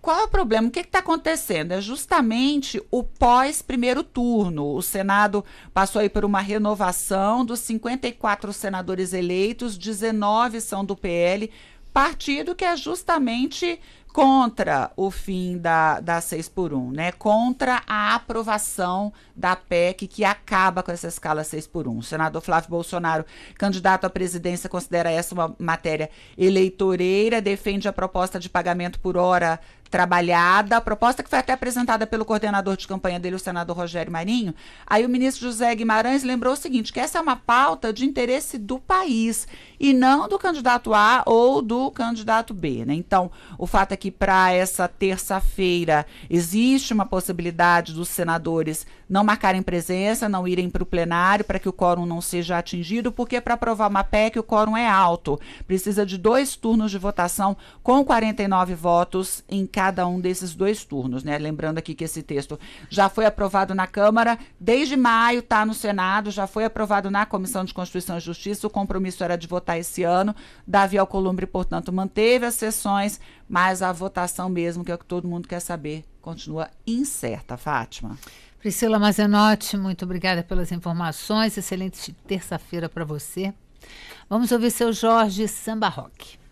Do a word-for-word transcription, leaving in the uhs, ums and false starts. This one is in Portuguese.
qual é o problema? O que está acontecendo? É justamente o pós-primeiro turno. O Senado passou aí por uma renovação dos cinquenta e quatro senadores eleitos, dezenove são do P L, partido que é justamente contra o fim da, da seis por um, né? Contra a aprovação da P E C que acaba com essa escala seis por um. O senador Flávio Bolsonaro, candidato à presidência, considera essa uma matéria eleitoreira, defende a proposta de pagamento por hora trabalhada, a proposta que foi até apresentada pelo coordenador de campanha dele, o senador Rogério Marinho. Aí o ministro José Guimarães lembrou o seguinte, que essa é uma pauta de interesse do país e não do candidato A ou do candidato B, né? Então, o fato é que para essa terça-feira existe uma possibilidade dos senadores não marcarem presença, não irem para o plenário para que o quórum não seja atingido, porque para aprovar uma P E C o quórum é alto, precisa de dois turnos de votação com quarenta e nove votos em cada um desses dois turnos, né? Lembrando aqui que esse texto já foi aprovado na Câmara, desde maio está no Senado, já foi aprovado na Comissão de Constituição e Justiça, o compromisso era de votar esse ano, Davi Alcolumbre, portanto, manteve as sessões, mas a votação mesmo, que é o que todo mundo quer saber, continua incerta, Fátima. Priscila Mazenotti, muito obrigada pelas informações, excelente terça-feira para você. Vamos ouvir seu Jorge Samba Rock.